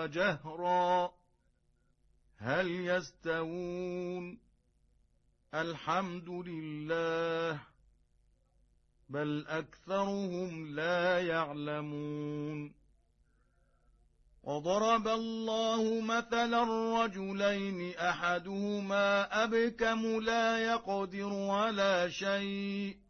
وجهرا هل يستوون الحمد لله بل أكثرهم لا يعلمون وضرب الله مثلا رجلين أحدهما أبكم لا يقدر على شيء